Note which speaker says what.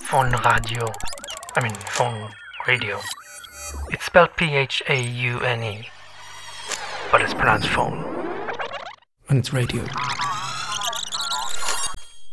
Speaker 1: Phone radio. Phone radio. It's spelled Phaune, but it's pronounced phone. And it's radio.